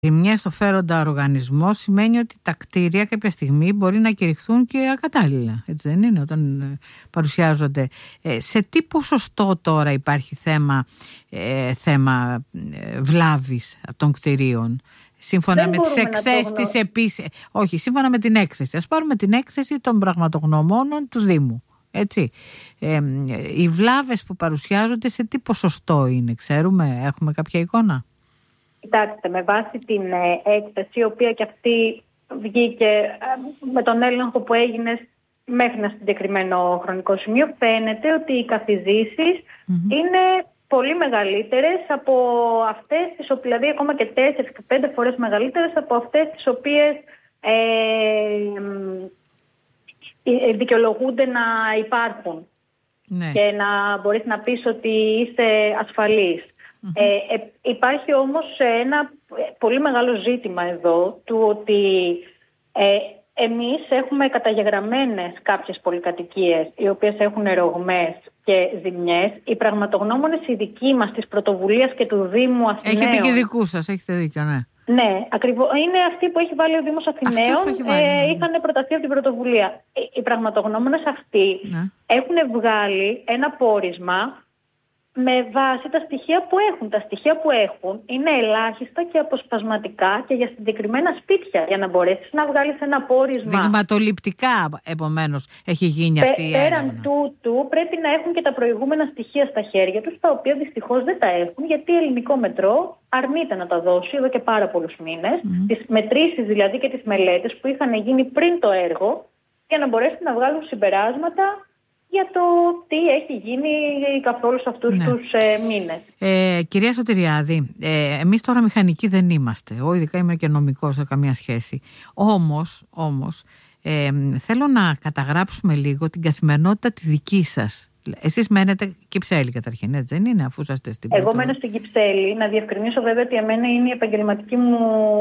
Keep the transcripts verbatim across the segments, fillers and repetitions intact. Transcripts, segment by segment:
Ζημιές στο φέροντα οργανισμό σημαίνει ότι τα κτίρια κάποια στιγμή μπορεί να κηρυχθούν και ακατάλληλα. Έτσι δεν είναι όταν ε, παρουσιάζονται. Ε, σε τι ποσοστό τώρα υπάρχει θέμα, ε, θέμα ε, βλάβης των κτιρίων? Σύμφωνα δεν με τις εκθέσεις της επίσης. Όχι, σύμφωνα με την έκθεση. Ας πάρουμε την έκθεση των πραγματογνωμόνων του Δήμου. Έτσι. Ε, οι βλάβες που παρουσιάζονται σε τι ποσοστό είναι, ξέρουμε, έχουμε κάποια εικόνα? Κοιτάξτε, με βάση την ε, έκθεση, η οποία και αυτή βγήκε ε, με τον έλεγχο που έγινε μέχρι ένα συγκεκριμένο χρονικό σημείο, φαίνεται ότι οι καθιζήσεις mm-hmm. είναι πολύ μεγαλύτερες από αυτές, τις, δηλαδή ακόμα και τέσσερις και πέντε φορές μεγαλύτερες από αυτές τις οποίες ε, ε, δικαιολογούνται να υπάρχουν ναι. και να μπορείς να πεις ότι είσαι ασφαλής. Mm-hmm. Ε, ε, υπάρχει όμως ένα πολύ μεγάλο ζήτημα εδώ του ότι ε, εμείς έχουμε καταγεγραμμένες κάποιες πολυκατοικίες οι οποίες έχουν ρογμές και ζημιές. Οι πραγματογνώμονες οι δικοί μας της πρωτοβουλίας και του Δήμου Αθηναίων. Έχετε και δικού σας, έχετε δίκιο, ναι. Ναι, ακριβώς. Είναι αυτοί που έχει βάλει ο Δήμος Αθηναίων. Ε, είχαν προταθεί από την πρωτοβουλία. Οι πραγματογνώμονες αυτοί ναι. έχουν βγάλει ένα πόρισμα με βάση τα στοιχεία που έχουν. Τα στοιχεία που έχουν είναι ελάχιστα και αποσπασματικά και για συγκεκριμένα σπίτια, για να μπορέσεις να βγάλεις ένα πόρισμα. Δειγματοληπτικά, επομένως, έχει γίνει Πε, αυτή η έρευνα. Πέραν τούτου, πρέπει να έχουν και τα προηγούμενα στοιχεία στα χέρια τους, τα οποία δυστυχώς δεν τα έχουν, γιατί ελληνικό μετρό αρνείται να τα δώσει εδώ και πάρα πολλούς μήνες. Mm. Τις μετρήσεις δηλαδή και τις μελέτες που είχαν γίνει πριν το έργο, για να μπορέσουν να βγάλουν συμπεράσματα για το τι έχει γίνει καθ' όλους αυτούς ναι. τους ε, μήνες. Ε, κυρία Σωτηριάδη, ε, εμείς τώρα μηχανικοί δεν είμαστε. Εγώ ειδικά είμαι και νομικός, σε καμία σχέση. Όμως, όμως ε, θέλω να καταγράψουμε λίγο την καθημερινότητα τη δική σας. Εσείς μένετε Κυψέλη καταρχήν, έτσι δεν είναι, αφού είσαστε στην Εγώ μένω στην Κυψέλη. Να διευκρινίσω βέβαια ότι εμένα είναι η επαγγελματική μου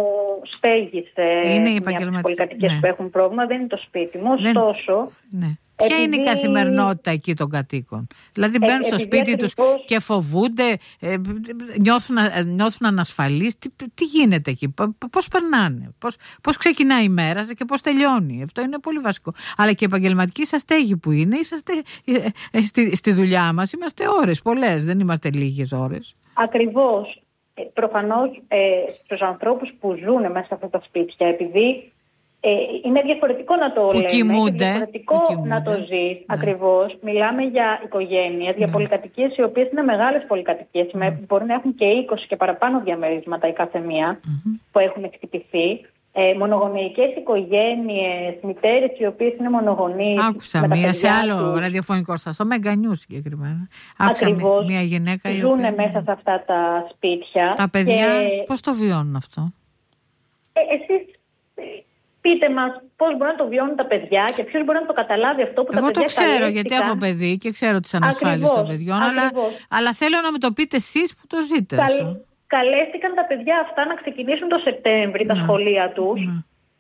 στέγη σε είναι η μια από τις πολυκατοικίες ναι. που έχουν πρόβλημα. Δεν είναι το σπίτι μου, ωστόσο... Ναι. Ποια επειδή... είναι η καθημερινότητα εκεί των κατοίκων? Δηλαδή μπαίνουν ε, στο σπίτι ακριβώς... τους και φοβούνται, ε, νιώθουν, νιώθουν ανασφαλείς. Τι, τι γίνεται εκεί, πώς περνάνε, πώς, πώς ξεκινάει η μέρα και πώς τελειώνει? Αυτό είναι πολύ βασικό. Αλλά και η επαγγελματική σας στέγη που είναι, είσαστε, ε, ε, στη, στη δουλειά μας είμαστε ώρες πολλές, δεν είμαστε λίγες ώρες. Ακριβώς. Ε, προφανώς ε, στους ανθρώπους που ζουν μέσα σε αυτά τα σπίτια, επειδή Ε, είναι διαφορετικό να το που λέμε κοιμούνται, και διαφορετικό να το ζεις ναι. ακριβώς. Μιλάμε για οικογένειες, για ναι. πολυκατοικίες οι οποίες είναι μεγάλες πολυκατοικίες. Mm. Μπορεί να έχουν και είκοσι και παραπάνω διαμερίσματα η κάθε μία mm-hmm. που έχουν εκτυπηθεί. Ε, μονογονεϊκές οικογένειες, μητέρες οι οποίες είναι μονογονείς. Άκουσα μία σε άλλο τους. ραδιοφωνικό σταθμό, Μεγκανιού συγκεκριμένα. Άκουσα ακριβώς, μία γυναίκα η ζουν οποία... μέσα σε αυτά τα σπίτια. Τα παιδιά και... πώς το βιώνουν αυτό? Ε, εσείς... Πείτε μας πώς μπορούν να το βιώνουν τα παιδιά και ποιος μπορεί να το καταλάβει αυτό που Εγώ τα παιδιά το ξέρω καλέστηκαν. Γιατί έχω παιδί και ξέρω τις ανασφάλειες των παιδιών, αλλά, αλλά θέλω να με το πείτε εσείς που το ζείτε. Καλ, καλέστηκαν τα παιδιά αυτά να ξεκινήσουν το Σεπτέμβρη τα ναι. σχολεία τους ναι.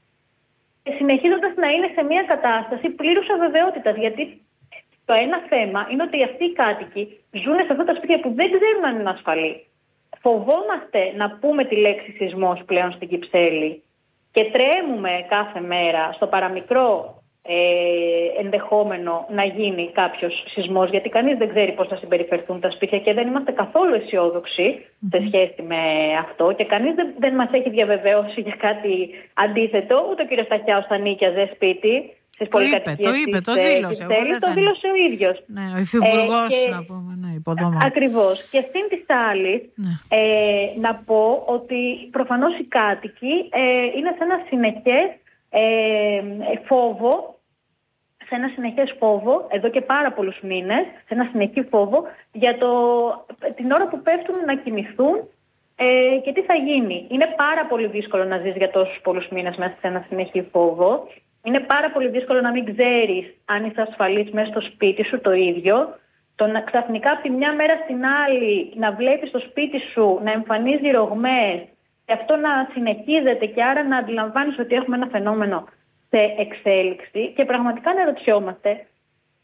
και συνεχίζοντας να είναι σε μια κατάσταση πλήρους αβεβαιότητας. Γιατί το ένα θέμα είναι ότι αυτοί οι κάτοικοι ζουν σε αυτά τα σπίτια που δεν ξέρουν αν είναι ασφαλή. Φοβόμαστε να πούμε τη λέξη σεισμός πλέον στην Κυψέλη. Και τρέμουμε κάθε μέρα στο παραμικρό ε, ενδεχόμενο να γίνει κάποιος σεισμός, γιατί κανείς δεν ξέρει πώς θα συμπεριφερθούν τα σπίτια και δεν είμαστε καθόλου αισιόδοξοι mm-hmm. σε σχέση με αυτό και κανείς δεν, δεν μας έχει διαβεβαίωση για κάτι αντίθετο. Ούτε ο κ. Σταχιάος θα νίκιαζε σπίτι στις πολυκατοικίες. Το είπε, το δήλωσε. Της, το δήλωσε ο ίδιος. Ναι, ο υφυπουργός ε, να πούμε, ναι, υποδόμα. Ακριβώς. Και στην της άλλης ναι. ε, να πω ότι προφανώς οι κάτοικοι ε, είναι σε ένα συνεχές ε, φόβο, σε ένα συνεχές φόβο, εδώ και πάρα πολλούς μήνες, σε ένα συνεχή φόβο για το, την ώρα που πέφτουν να κοιμηθούν ε, και τι θα γίνει. Είναι πάρα πολύ δύσκολο να ζεις για τόσους πολλούς μήνες μέσα σε ένα συνεχή φόβο. Είναι πάρα πολύ δύσκολο να μην ξέρεις αν είσαι ασφαλής μέσα στο σπίτι σου το ίδιο. Το να ξαφνικά από τη μια μέρα στην άλλη να βλέπεις το σπίτι σου να εμφανίζει ρογμές και αυτό να συνεχίζεται και άρα να αντιλαμβάνεις ότι έχουμε ένα φαινόμενο σε εξέλιξη και πραγματικά να ρωτιόμαστε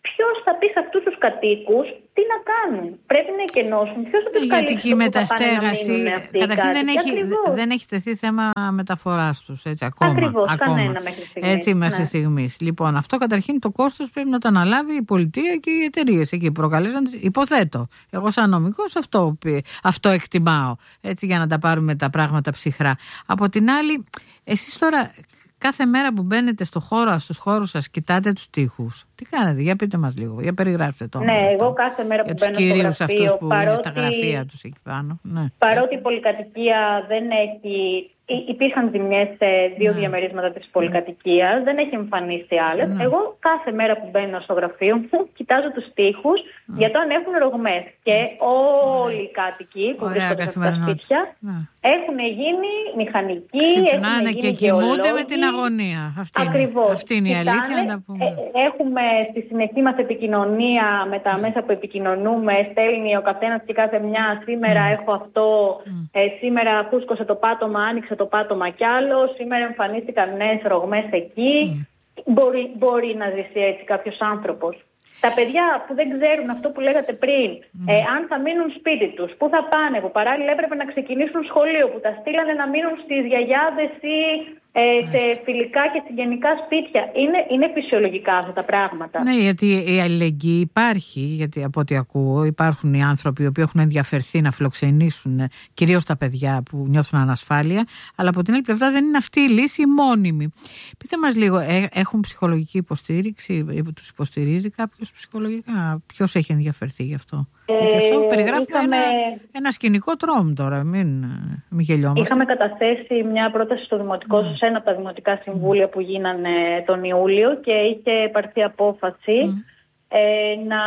ποιος θα πει σε αυτούς τους κατοίκους τι να κάνουν? Πρέπει να εκενώσουν. Ποιος θα τους καλύψει? Γιατί η μεταστέγαση καταρχήν δεν έχει, δεν έχει τεθεί θέμα μεταφοράς τους. Έτσι, ακόμα, Ακριβώς, ακόμα. κανένα μέχρι στιγμής. Έτσι μέχρι ναι. στιγμής. Λοιπόν, αυτό καταρχήν το κόστος πρέπει να το αναλάβει η πολιτεία και οι εταιρείες εκεί προκαλέσαν. Υποθέτω. Εγώ σαν νομικός αυτό, αυτό εκτιμάω. Έτσι, για να τα πάρουμε τα πράγματα ψυχρά. Από την άλλη, εσείς τώρα κάθε μέρα που μπαίνετε στο χώρο, στους χώρους σας, κοιτάτε τους τοίχους. Τι κάνετε? Για πείτε μας λίγο, για περιγράψτε το. Ναι, αυτό. Εγώ κάθε μέρα που μπαίνω στο γραφείο, κυρίους αυτούς που παρότι, είναι στα γραφεία τους εκεί πάνω. Ναι. Παρότι η πολυκατοικία δεν έχει... Υπήρχαν ζημιές σε δύο ναι. διαμερίσματα της πολυκατοικίας, δεν έχει εμφανίσει άλλες. Ναι. Εγώ κάθε μέρα που μπαίνω στο γραφείο μου κοιτάζω τους τοίχους ναι. για το αν έχουν ρογμές. Και όλοι οι κάτοικοι που βρίσκονται σε αυτά τα σπίτια ναι. έχουν γίνει μηχανικοί, ξυπνάνε και κοιμούνται με την αγωνία. Αυτή Ακριβώς. Είναι, αυτή είναι η αλήθεια. Να τα πούμε. Έχουμε στη συνεχή μας επικοινωνία με τα μέσα που επικοινωνούμε. Στέλνει ο καθένας και κάθε μια. Σήμερα mm. έχω αυτό. Mm. Ε, σήμερα φούσκωσε το πάτωμα, άνοιξε το πάτωμα κι άλλο. Σήμερα εμφανίστηκαν νέες ρογμές εκεί. Mm. Μπορεί, μπορεί να ζήσει έτσι κάποιος άνθρωπος. Τα παιδιά που δεν ξέρουν αυτό που λέγατε πριν, mm. ε, αν θα μείνουν σπίτι τους, πού θα πάνε, που παράλληλα έπρεπε να ξεκινήσουν σχολείο, που τα στείλανε να μείνουν στις γιαγιάδες ή ε, σε φιλικά και συγγενικά σπίτια. Είναι, είναι φυσιολογικά αυτά τα πράγματα. Ναι, γιατί η αλληλεγγύη υπάρχει, γιατί από ό,τι ακούω υπάρχουν οι άνθρωποι οι οποίοι έχουν ενδιαφερθεί να φιλοξενήσουν κυρίως τα παιδιά που νιώθουν ανασφάλεια, αλλά από την άλλη πλευρά δεν είναι αυτή η λύση η μόνιμη. Πείτε μας λίγο, έχουν ψυχολογική υποστήριξη, τους υποστηρίζει κάποιος ψυχολογικά? Ποιος έχει ενδιαφερθεί γι' αυτό? Ε, γιατί αυτό περιγράφουμε είχαμε... ένα, ένα σκηνικό τρόμο τώρα, μην, μην γελιόμαστε. Είχαμε καταθέσει μια πρόταση στο Δημοτικό, mm. σε ένα από τα Δημοτικά Συμβούλια mm. που γίνανε τον Ιούλιο και είχε πάρθει απόφαση mm. ε, να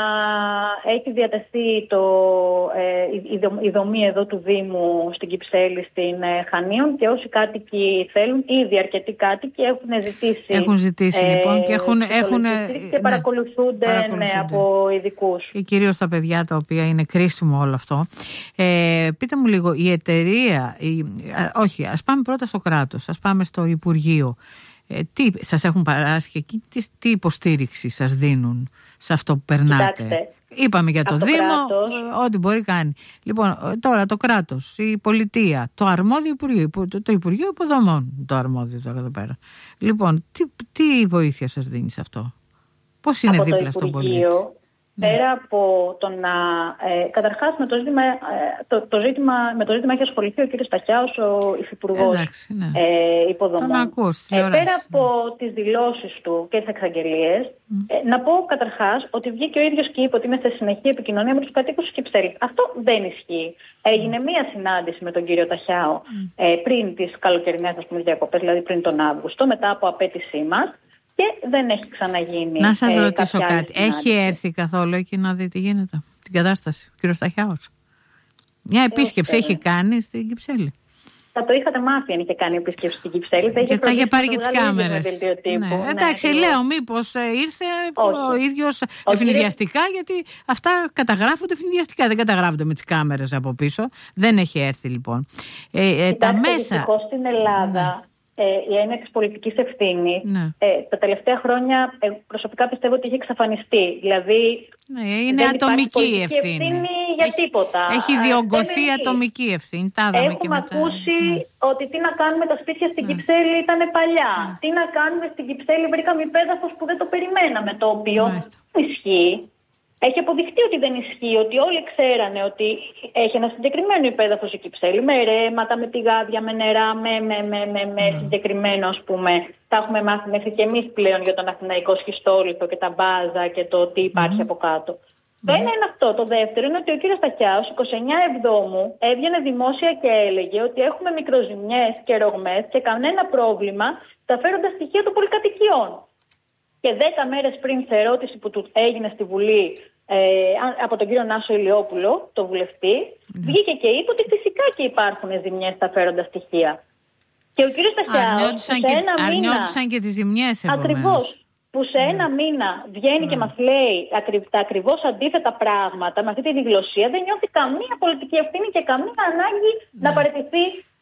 έχει διατεθεί το, ε, η, η δομή εδώ του Δήμου στην Κυψέλη, στην ε, Χανίων, και όσοι κάτοικοι θέλουν, ήδη αρκετοί κάτοικοι έχουν ζητήσει. Έχουν ζητήσει ε, λοιπόν και, έχουν, έχουν, και ναι, παρακολουθούνται, παρακολουθούνται. Ναι, από ειδικούς. Και κυρίως τα παιδιά τα οποία είναι κρίσιμο όλο αυτό. Ε, πείτε μου λίγο, η εταιρεία, η, α, όχι, ας πάμε πρώτα στο κράτος, ας πάμε στο Υπουργείο. Ε, τι σας έχουν παράσχει εκεί, τι, τι υποστήριξη σας δίνουν σε αυτό που περνάτε? Κοιτάξτε, είπαμε για το Δήμο, κράτος, ό,τι μπορεί κάνει. Λοιπόν, τώρα το κράτος, η πολιτεία, το αρμόδιο Υπουργείο, το, το Υπουργείο Υποδομών, το αρμόδιο τώρα εδώ πέρα. Λοιπόν, τι, τι βοήθεια σας δίνει σε αυτό? Πώς είναι δίπλα στον πολίτη? Πέρα από το να... Ε, καταρχάς με το, ζήτημα, ε, το, το ζήτημα, με το ζήτημα έχει ασχοληθεί ο κ. Σταχιάος, ο υφυπουργός ναι. ε, υποδομών. Τον ακούς, ε, πέρα από ναι. τις δηλώσεις του και τις εξαγγελίες, mm. ε, να πω καταρχάς ότι βγήκε ο ίδιος και είπε ότι είμαι σε συνεχή επικοινωνία με τους κατοίκους της Κυψέλης. Αυτό δεν ισχύει. Έγινε mm. μία συνάντηση με τον κύριο Ταχιάο mm. ε, πριν τις καλοκαιρινές διακοπές, δηλαδή πριν τον Αύγουστο, μετά από απέτησή μας. Και δεν έχει ξαναγίνει. Να σας ε, ρωτήσω κάτι. Έχει έρθει καθόλου εκεί να δει τι γίνεται, την κατάσταση, ο κ. Σταχιάος? Μια επίσκεψη έχει κάνει στην Κυψέλη? Θα το είχατε μάθει αν είχε κάνει επίσκεψη στην Κυψέλη. Θα είχε, θα είχε πάρει και τις κάμερες. Ναι. Ναι, εντάξει, ναι, λέω μήπως ήρθε όχι. ο ίδιος ευνηδιαστικά, γιατί αυτά καταγράφονται ευνηδιαστικά, δεν καταγράφονται με τις κάμερες από πίσω. Δεν έχει έρθει λοιπόν. Ε, ε, τα μέσα. Δυστυχώς στην Ελλάδα. Ναι. η έννοια της πολιτικής ευθύνης ναι. ε, τα τελευταία χρόνια ε, προσωπικά πιστεύω ότι έχει εξαφανιστεί. Δηλαδή ναι, είναι ατομική ευθύνη. ευθύνη για έχει, τίποτα. Έχει διωγγωθεί η ατομική ευθύνη. Τα Έχουμε και μετά. ακούσει mm. ότι τι να κάνουμε, τα σπίτια στην mm. Κυψέλη ήταν παλιά. Mm. Τι να κάνουμε, στην Κυψέλη βρήκαμε υπέδαφος που δεν το περιμέναμε, το οποίο mm. ισχύει. Έχει αποδειχτεί ότι δεν ισχύει, ότι όλοι ξέρανε ότι έχει ένα συγκεκριμένο υπέδαφος η Κυψέλη, με ρέματα, με πηγάδια, με νερά, με, με, με, με, με mm. συγκεκριμένο, ας πούμε. Τα έχουμε μάθει μέχρι και εμείς πλέον για τον Αθηναϊκό σχιστόλιθο και τα μπάζα και το τι υπάρχει mm. από κάτω. Mm. Το ένα είναι αυτό. Το δεύτερο είναι ότι ο κύριος Σταχιάος, εικοστή ενάτη Εβδόμου, έβγαινε δημόσια και έλεγε ότι έχουμε μικροζημιές και ρογμές και κανένα πρόβλημα στα φέροντα στοιχεία των πολυκατοικιών. Και δέκα μέρες πριν σε ερώτηση που του έγινε στη Βουλή ε, από τον κύριο Νάσο Ηλιόπουλο, τον βουλευτή, mm. βγήκε και είπε ότι φυσικά και υπάρχουν ζημιές στα φέροντα στοιχεία. Και ο κύριος Σταχιάος σε και, ένα μήνα... Αρνιόντουσαν και τις ζημιές επομένως. Ακριβώς. Που σε ένα mm. μήνα βγαίνει mm. και μας λέει ακρι, τα ακριβώς αντίθετα πράγματα με αυτή τη διγλωσία, δεν νιώθει καμία πολιτική ευθύνη και καμία ανάγκη mm. να παραιτηθεί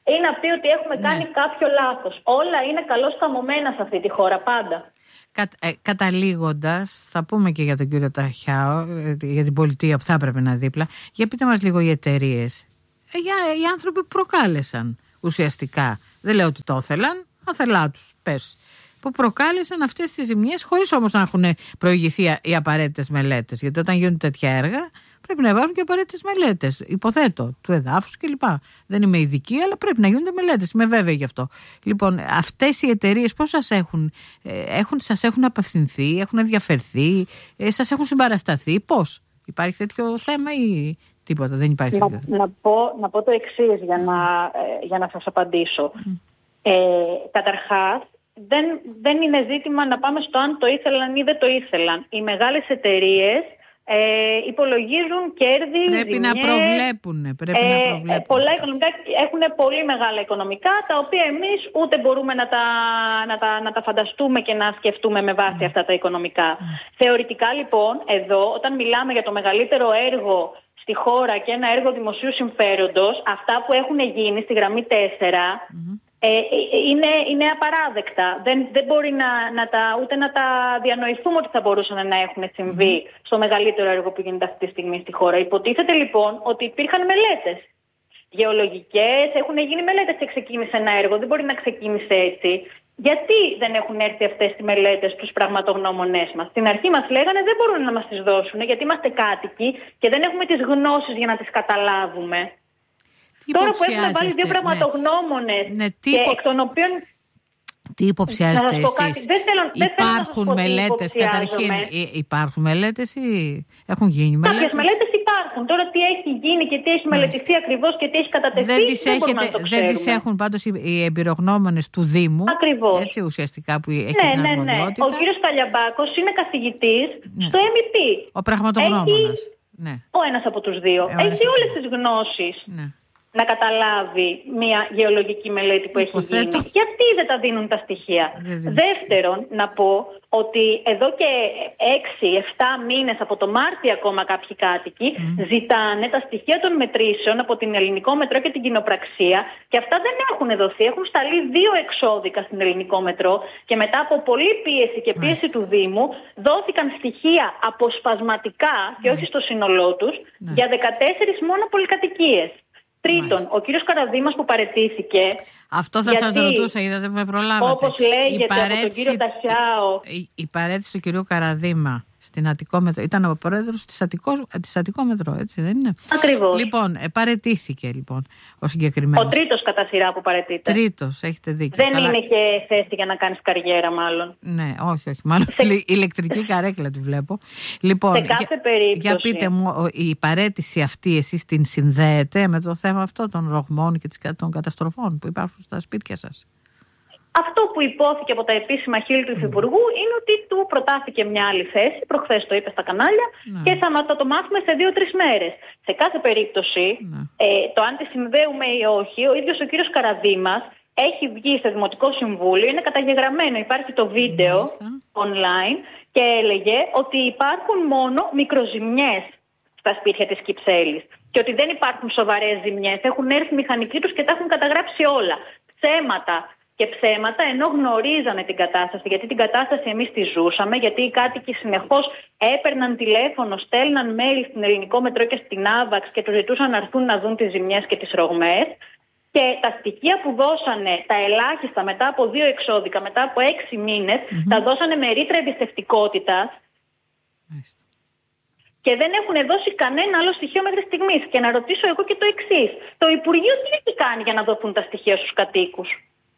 ή να πει ότι έχουμε κάνει ναι. κάποιο λάθος. Όλα είναι καλώς καμωμένα σε αυτή τη χώρα πάντα. Κα, ε, καταλήγοντας, θα πούμε και για τον κύριο Ταχιάο, ε, για την πολιτεία που θα έπρεπε να δίπλα. Για πείτε μας λίγο οι εταιρείες. Ε, για, οι άνθρωποι που προκάλεσαν ουσιαστικά. Δεν λέω ότι το ήθελαν, αθελά τους, πες. Που προκάλεσαν αυτές τις ζημιές, χωρίς όμως να έχουν προηγηθεί οι απαραίτητες μελέτες. Γιατί όταν γίνουν τέτοια έργα, πρέπει να υπάρχουν και απαραίτητες μελέτες. Υποθέτω, του εδάφους κλπ. Δεν είμαι ειδική, αλλά πρέπει να γίνονται μελέτες. Είμαι βέβαιη γι' αυτό. Λοιπόν, αυτές οι εταιρείες πώς σας έχουν, έχουν, σας έχουν απευθυνθεί, έχουν ενδιαφερθεί, σας έχουν συμπαρασταθεί, πώς? Υπάρχει τέτοιο θέμα ή τίποτα? Δεν υπάρχει. Να, να, πω, να πω το εξής για, να, για να σας απαντήσω. Mm. Ε, καταρχάς, Δεν, δεν είναι ζήτημα να πάμε στο αν το ήθελαν ή δεν το ήθελαν. Οι μεγάλες εταιρείες ε, υπολογίζουν κέρδη, πρέπει ζημιές, να προβλέπουν. Πρέπει ε, να προβλέπουν. Πολλά οικονομικά, έχουν πολύ μεγάλα οικονομικά, τα οποία εμείς ούτε μπορούμε να τα, να τα, να τα φανταστούμε και να σκεφτούμε με βάση mm. αυτά τα οικονομικά. Mm. Θεωρητικά λοιπόν, εδώ, όταν μιλάμε για το μεγαλύτερο έργο στη χώρα και ένα έργο δημοσίου συμφέροντος, αυτά που έχουν γίνει στη γραμμή τέσσερα... Mm. Ε, είναι, είναι απαράδεκτα. Δεν, δεν μπορεί να, να τα, ούτε να τα διανοηθούμε ότι θα μπορούσαν να έχουν συμβεί mm. στο μεγαλύτερο έργο που γίνεται αυτή τη στιγμή στη χώρα. Υποτίθεται λοιπόν ότι υπήρχαν μελέτες γεωλογικές, έχουν γίνει μελέτες και ξεκίνησε ένα έργο. Δεν μπορεί να ξεκίνησε έτσι. Γιατί δεν έχουν έρθει αυτές τις μελέτες στους πραγματογνώμονές μας? Στην αρχή μας λέγανε δεν μπορούν να μας τις δώσουν γιατί είμαστε κάτοικοι και δεν έχουμε τις γνώσεις για να τις καταλάβουμε. Τώρα που έχουμε βάλει δύο πραγματογνώμονες ναι. Ναι, και εκ των οποίων... Τι υποψιάζεστε εσείς? Δεν θέλω, δεν υπάρχουν θέλω μελέτες καταρχήν? Υπάρχουν μελέτες ή έχουν γίνει μελέτες? Κάποιες μελέτες υπάρχουν. Τώρα τι έχει γίνει και τι έχει μελετηθεί ακριβώς και τι έχει κατατεθεί δεν, τις δεν έχετε, μπορούμε να το δεν τις έχουν πάντως οι, οι εμπειρογνώμονες του Δήμου. Ακριβώς. Έτσι ουσιαστικά που έχει ναι, την ναι, ναι. Ο κύριος Καλιαμπάκος είναι καθηγητής ναι. στο εμ ι πι. Ο πραγματογνώμονας. Έχει... Ναι. Ο ένας από τους δύο. Ε, έχει όλες τις γνώσεις. Ναι. Να καταλάβει μια γεωλογική μελέτη που έχει γίνει. Γιατί δεν τα δίνουν τα στοιχεία? Δεύτερον, να πω ότι εδώ και έξι εφτά μήνες από το Μάρτιο ακόμα κάποιοι κάτοικοι mm. ζητάνε τα στοιχεία των μετρήσεων από την Ελληνικό Μετρό και την Κοινοπραξία και αυτά δεν έχουν δοθεί. Έχουν σταλεί δύο εξώδικα στην Ελληνικό Μετρό και μετά από πολλή πίεση και πίεση mm. του Δήμου δόθηκαν στοιχεία αποσπασματικά mm. και όχι στο σύνολό τους mm. για δεκατέσσερις μόνο πολυκατοικίες. Τρίτον, μάλιστα. Ο κύριος Καραδήμας που παραιτήθηκε. Αυτό θα σας ρωτούσα, είδατε με προλάβατε. Όπως λέγεται από τον κύριο Ταχιάο. Η, η παρέτηση του κυρίου Καραδήμα στην Αττικό Μετρό. Ήταν ο πρόεδρος της Αττικό, της Αττικό Μετρό, έτσι δεν είναι? Ακριβώς. Λοιπόν, ε, παρετήθηκε λοιπόν ο συγκεκριμένος. Ο τρίτος κατά σειρά που παρετείται. Τρίτος, έχετε δίκιο. Δεν καλά. Είναι και θέση για να κάνεις καριέρα, μάλλον. Ναι, όχι, όχι. Μάλλον σε... ηλεκτρική καρέκλα τη βλέπω. Λοιπόν, σε κάθε για, περίπτωση. Για πείτε μου, η παρέτηση αυτή εσείς την συνδέετε με το θέμα αυτό των ρογμών και των καταστροφών που υπάρχουν στα σπίτια σας? Αυτό που υπόθηκε από τα επίσημα χείλη του Υφυπουργού είναι ότι του προτάθηκε μια άλλη θέση, προχθές το είπε στα κανάλια, ναι. και θα, θα το μάθουμε σε δύο-τρεις μέρες. Σε κάθε περίπτωση, ναι. ε, το αν τη συνδέουμε ή όχι, ο ίδιος ο κύριος Καραδήμας έχει βγει σε Δημοτικό Συμβούλιο, είναι καταγεγραμμένο, υπάρχει το βίντεο Μάλιστα. online και έλεγε ότι υπάρχουν μόνο μικροζημιές στα σπίτια της Κυψέλης και ότι δεν υπάρχουν σοβαρές ζημιές. Έχουν έρθει μηχανικοί τους και τα έχουν καταγράψει όλα. Ψέματα. Και ψέματα ενώ γνωρίζανε την κατάσταση, γιατί την κατάσταση εμείς τη ζούσαμε, γιατί οι κάτοικοι συνεχώς έπαιρναν τηλέφωνο, στέλναν mail στην Ελληνικό Μετρό και στην Άβαξ και τους ζητούσαν να έρθουν να δουν τις ζημιές και τις ρογμές. Και τα στοιχεία που δώσανε, τα ελάχιστα μετά από δύο εξώδικα, μετά από έξι μήνες, mm-hmm. τα δώσανε με ρήτρα εμπιστευτικότητας. Mm-hmm. Και δεν έχουν δώσει κανένα άλλο στοιχείο μέχρι στιγμής. Και να ρωτήσω εγώ και το εξής. Το Υπουργείο τι έχει κάνει για να δοθούν τα στοιχεία στους κατοίκους?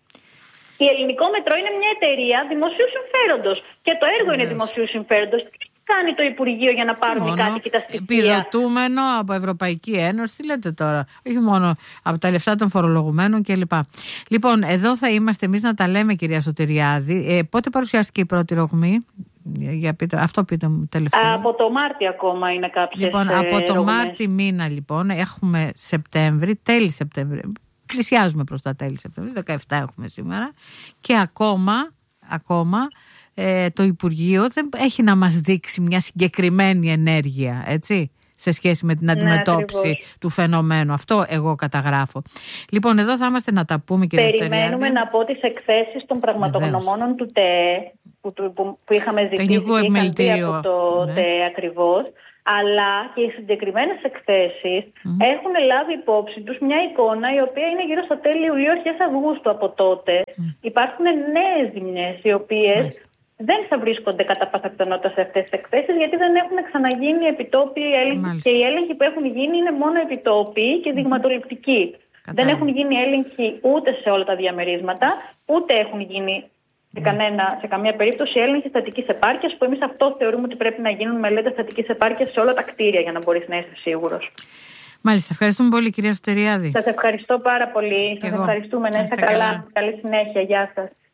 Η Ελληνικό Μετρό είναι μια εταιρεία δημοσίου συμφέροντος και το έργο yes. είναι δημοσίου συμφέροντος. Τι κάνει το Υπουργείο για να πάρουν οι κάτοικοι τα στοιχεία? Επιδοτούμενο από Ευρωπαϊκή Ένωση, τι λέτε τώρα? Όχι μόνο από τα λεφτά των φορολογουμένων κλπ. Λοιπόν, εδώ θα είμαστε εμείς να τα λέμε, κυρία Σωτηριάδη. Ε, πότε παρουσιάστηκε η πρώτη ρογμή? Για πείτε, αυτό πείτε μου τελευταία. Από το Μάρτιο ακόμα είναι κάποιες Λοιπόν, ε, από το ρογμές. Μάρτιο μήνα λοιπόν έχουμε Σεπτέμβρη, τέλη Σεπτέμβρη. Πλησιάζουμε προς τα τέλη Σεπτεμβρίου, δεκαεπτά έχουμε σήμερα και ακόμα, ακόμα ε, το Υπουργείο δεν έχει να μας δείξει μια συγκεκριμένη ενέργεια, έτσι, σε σχέση με την αντιμετώπιση ναι, του φαινομένου. Αυτό εγώ καταγράφω. Λοιπόν, εδώ θα είμαστε να τα πούμε, κύριε Σωτηριάδη. Περιμένουμε να πω τις εκθέσεις των πραγματογνωμόνων του ΤΕΕ που, που, που είχαμε ζητήσει και είχαν δει από το ναι. ΤΕΕ ακριβώς. Αλλά και οι συγκεκριμένες εκθέσεις mm. έχουν λάβει υπόψη τους μια εικόνα η οποία είναι γύρω στο τέλη Ιουλίου, αρχές Αυγούστου από τότε. Mm. Υπάρχουν νέες ζημιές οι οποίες mm. δεν θα βρίσκονται κατά πάσα πιθανότητα σε αυτές τις εκθέσεις, γιατί δεν έχουν ξαναγίνει επιτόπιοι έλεγχοι. Και οι έλεγχοι που έχουν γίνει είναι μόνο επιτόπιοι και δειγματοληπτικοί. Mm. Δεν έχουν γίνει έλεγχοι ούτε σε όλα τα διαμερίσματα, ούτε έχουν γίνει σε, κανένα, σε καμία περίπτωση έλεγχη στατικής επάρκειας, που εμείς αυτό θεωρούμε ότι πρέπει να γίνουν μελέτες στατικής επάρκειας σε όλα τα κτίρια για να μπορείς να είσαι σίγουρος. Μάλιστα, ευχαριστούμε πολύ, κυρία Σωτηριάδη. Σας ευχαριστώ πάρα πολύ. Σας ευχαριστούμε. Να είστε καλά. Καλή συνέχεια. Γεια σας.